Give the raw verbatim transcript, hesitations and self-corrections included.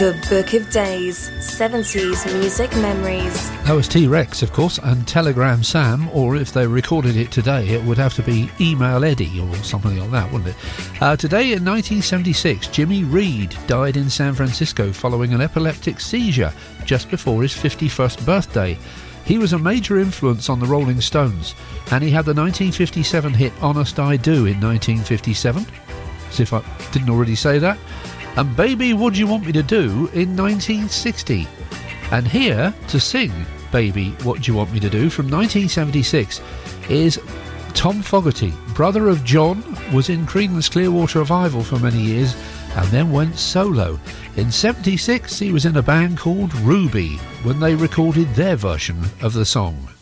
The Book of Days, seventies music memories. That was T-Rex, of course, and Telegram Sam, or if they recorded it today, it would have to be Email Eddie or something like that, wouldn't it? Uh, today in nineteen seventy-six, Jimmy Reed died in San Francisco following an epileptic seizure just before his fifty-first birthday. He was a major influence on the Rolling Stones, and he had the nineteen fifty-seven hit Honest I Do in nineteen fifty-seven, as if I didn't already say that, and Baby What You Want Me to Do in nineteen sixty. And here to sing Baby What You Want Me to Do from nineteen seventy-six is Tom Fogerty, brother of John, was in Creedence Clearwater Revival for many years and then went solo. In seventy-six he was in a band called Ruby when they recorded their version of the song.